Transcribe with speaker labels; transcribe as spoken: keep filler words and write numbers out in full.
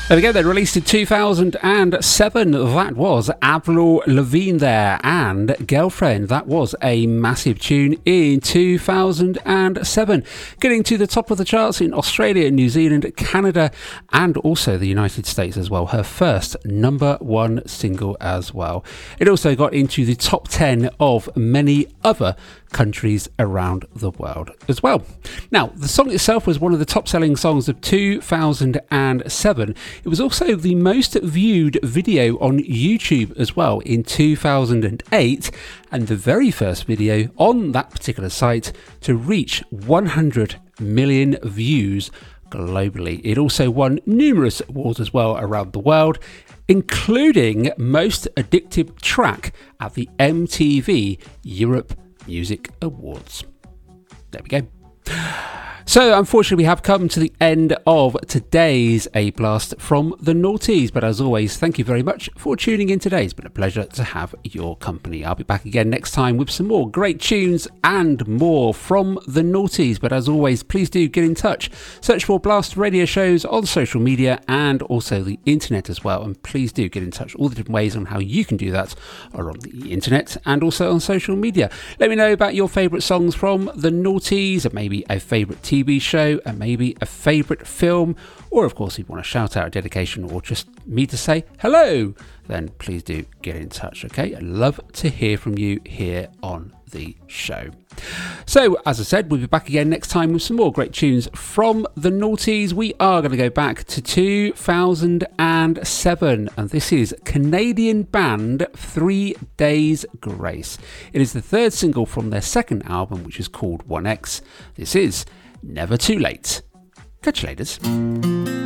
Speaker 1: There we go, they released in two thousand seven. That was Avril Lavigne there, and Girlfriend. That was a massive tune in two thousand seven. Getting to the top of the charts in Australia, New Zealand, Canada, and also the United States as well. Her first number one single as well. It also got into the top ten of many other countries around the world as well. Now, the song itself was one of the top selling songs of two thousand seven. It was also the most viewed video on YouTube as well in two thousand eight, and the very first video on that particular site to reach one hundred million views globally. It also won numerous awards as well around the world, including Most Addictive Track at the M T V Europe Music Awards. There we go. So unfortunately we have come to the end of today's A Blast from the Naughties, but as always, thank you very much for tuning in today. It's been a pleasure to have your company. I'll be back again next time with some more great tunes and more from the Naughties, but as always, please do get in touch. Search for Blast Radio shows on social media and also the internet as well, and please do get in touch. All the different ways on how you can do that are on the internet and also on social media. Let me know about your favourite songs from the Naughties, and maybe a favourite T V show, and maybe a favourite film, or of course if you want to shout out a dedication or just me to say hello, then please do get in touch. Okay, I'd love to hear from you here on the show. So as I said, we'll be back again next time with some more great tunes from the Naughties. We are going to go back to two thousand seven, and this is Canadian band Three Days Grace. It is the third single from their second album, which is called one X. This is Never Too Late. Catch you later.